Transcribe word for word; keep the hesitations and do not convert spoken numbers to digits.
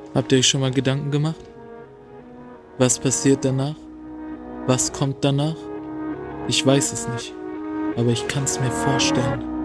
Habt ihr euch schon mal Gedanken gemacht? Was passiert danach? Was kommt danach? Ich weiß es nicht, aber ich kann es mir vorstellen.